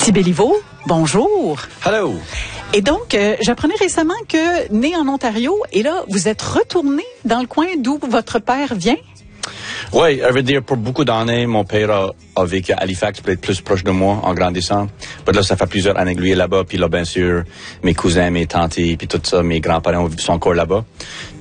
Petit Béliveau, bonjour. Hello. Et donc, j'apprenais récemment que, né en Ontario, et là, vous êtes retourné dans le coin d'où votre père vient? Oui, je veux dire, pour beaucoup d'années, mon père a vécu à Halifax, peut-être plus proche de moi, en grandissant. Mais là, ça fait plusieurs années que lui est là-bas. Puis là, bien sûr, mes cousins, mes tantes, puis tout ça, mes grands-parents sont encore là-bas.